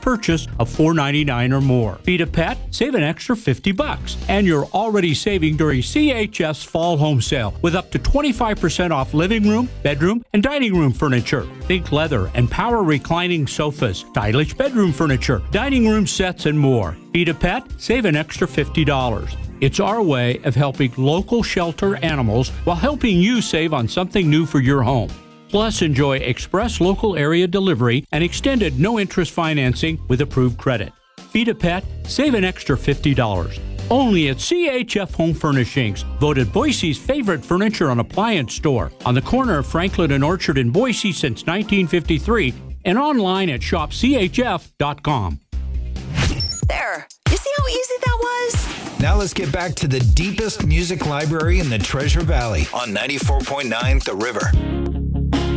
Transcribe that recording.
purchase of $4.99 or more. Feed a pet, save an extra $50. And you're already saving during CHF's Fall Home Sale with up to 25% off living room, bedroom, and dining room furniture. Think leather and power reclining sofas, stylish bedroom furniture, dining room sets, and more. Feed a pet, save an extra $50. It's our way of helping local shelter animals while helping you save on something new for your home. Plus, enjoy express local area delivery and extended no-interest financing with approved credit. Feed a pet, save an extra $50. Only at CHF Home Furnishings, voted Boise's favorite furniture and appliance store, on the corner of Franklin and Orchard in Boise since 1953, and online at shopchf.com. There. You see how easy that was? Now let's get back to the deepest music library in the Treasure Valley on 94.9 The River.